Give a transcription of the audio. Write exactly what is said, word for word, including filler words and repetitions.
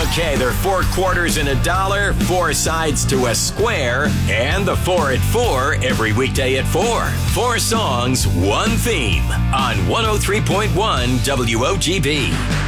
Okay, they're four quarters and a dollar, four sides to a square, and the four at four every weekday at four. Four songs, one theme on one oh three point one W O G B.